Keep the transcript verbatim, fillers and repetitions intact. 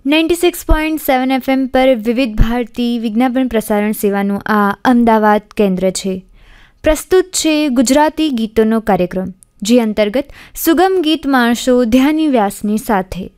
Ninety six point seven FM પર વિવિધ ભારતી વિજ્ઞાપન પ્રસારણ સેવાનું આ અમદાવાદ કેન્દ્ર છે. પ્રસ્તુત છે ગુજરાતી ગીતોનો કાર્યક્રમ, જે અંતર્ગત સુગમ ગીત માણશો ધ્યાની વ્યાસની સાથે.